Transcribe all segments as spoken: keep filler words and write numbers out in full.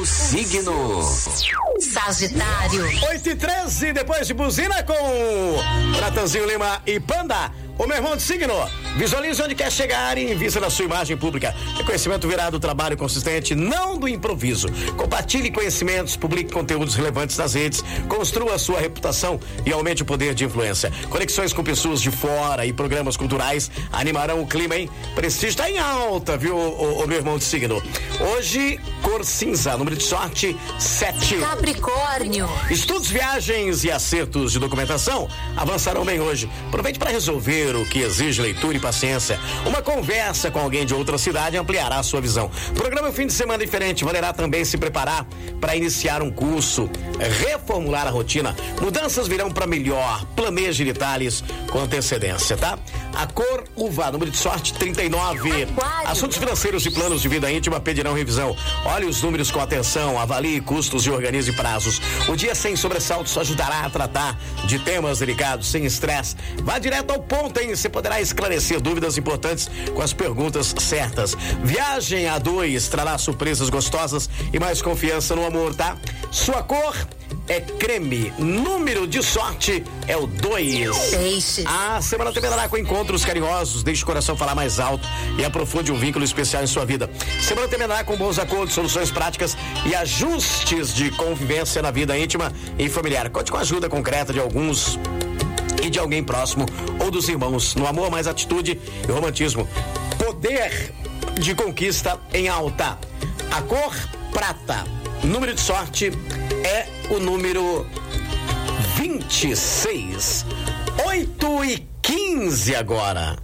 seu signo. Sagitário. oito e treze, depois de buzina com Natanzinho Lima e Panda. O meu irmão de signo, visualize onde quer chegar e invista na sua imagem pública. Reconhecimento virá do trabalho consistente, não do improviso. Compartilhe conhecimentos, publique conteúdos relevantes nas redes, construa a sua reputação e aumente o poder de influência. Conexões com pessoas de fora e programas culturais animarão o clima, hein? Prestígio está em alta, viu, o, o, o meu irmão de signo? Hoje, cor cinza, número de sorte, sete. Capricórnio. Estudos, viagens e acertos de documentação avançarão bem hoje. Aproveite para resolver o que exige leitura e paciência. Uma conversa com alguém de outra cidade ampliará a sua visão. Programa Fim de Semana Diferente valerá também se preparar para iniciar um curso, reformular a rotina. Mudanças virão para melhor. Planeje detalhes com antecedência, tá? A cor uva, número de sorte trinta e nove. Aquário. Assuntos financeiros e planos de vida íntima pedirão revisão. Olhe os números com atenção, avalie custos e organize prazos. O dia sem sobressaltos ajudará a tratar de temas delicados, sem estresse. Vá direto ao ponto, hein? Você poderá esclarecer dúvidas importantes com as perguntas certas. Viagem a dois trará surpresas gostosas e mais confiança no amor, tá? Sua cor é creme. Número de sorte é o dois. Peixes. A semana terminará com encontros carinhosos. Deixe o coração falar mais alto e aprofunde um vínculo especial em sua vida. Semana terminará com bons acordos, soluções práticas e ajustes de convivência na vida íntima e familiar. Conte com a ajuda concreta de alguns e de alguém próximo ou dos irmãos. No amor, mais atitude e romantismo. Poder de conquista em alta. A cor prata. Número de sorte é o número vinte e seis. oito e quinze agora.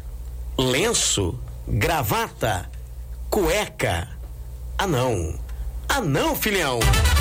Lenço, gravata, cueca. Ah, não. Ah, não, filhão.